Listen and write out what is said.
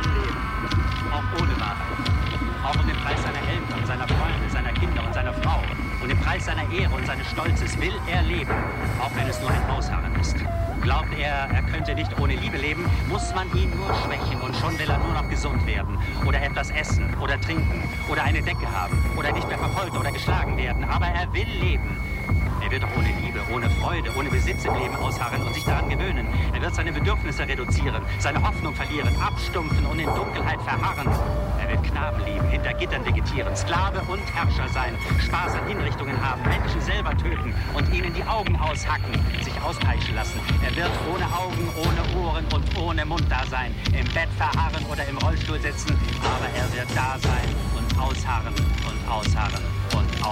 leben, auch ohne Wahrheit. Auch um den Preis seiner Eltern, seiner Freunde, seiner Kinder und seiner Frau. Um den Preis seiner Ehre und seines Stolzes will er leben, auch wenn es nur ein Ausharren ist. Glaubt er, er könnte nicht ohne Liebe leben, muss man ihn nur schwächen und schon will er nur noch gesund werden. Oder etwas essen oder trinken oder eine Decke haben oder nicht mehr verfolgt oder geschlagen werden. Aber er will leben. Er wird auch ohne Liebe, ohne Freude, ohne Besitz im Leben ausharren und sich daran gewöhnen. Er wird seine Bedürfnisse reduzieren, seine Hoffnung verlieren, abstumpfen und in Dunkelheit verharren. Er wird Knaben lieben, hinter Gittern vegetieren, Sklave und Herrscher sein, Spaß an Hinrichtungen haben, Menschen selber töten und ihnen die Augen aushacken, sich auspeitschen lassen. Er wird ohne Augen, ohne Ohren und ohne Mund da sein, im Bett verharren oder im Rollstuhl sitzen, aber er wird da sein und ausharren und ausharren und ausharren.